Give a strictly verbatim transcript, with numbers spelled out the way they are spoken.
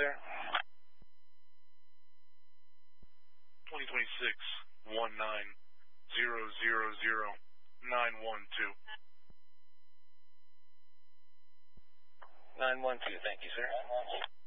sir? twenty twenty-six, one nine zero zero zero nine one two. nine one two, thank you, sir.